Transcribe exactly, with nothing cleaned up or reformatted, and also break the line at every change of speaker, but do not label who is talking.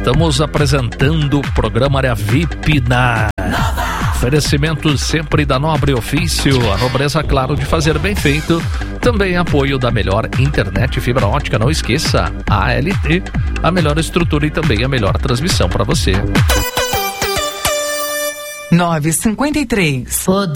Estamos apresentando o programa Área V I P na oferecimento sempre da Nobre Ofício, a nobreza, claro, de fazer bem feito. Também apoio da melhor internet fibra ótica, não esqueça, A L T, a melhor estrutura e também a melhor transmissão para você.
nove cinquenta e três.